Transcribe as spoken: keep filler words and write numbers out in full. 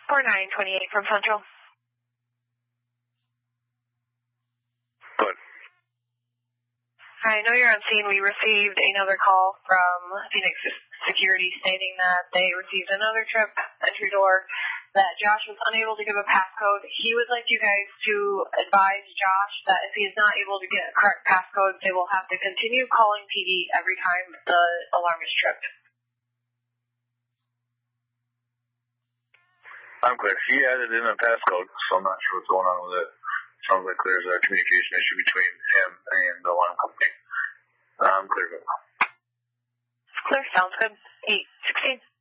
four nine two eight from Central. Good. I know you're on scene. We received another call from Phoenix Security stating that they received another trip entry door, that Josh was unable to give a passcode. He would like you guys to advise Josh that if he is not able to get a correct passcode, they will have to continue calling P D every time the alarm is tripped. I'm clear. He added in a passcode, so I'm not sure what's going on with it. Sounds like there's a communication issue between him and the alarm company. I'm clear. Clear. Sounds good. eight sixteen.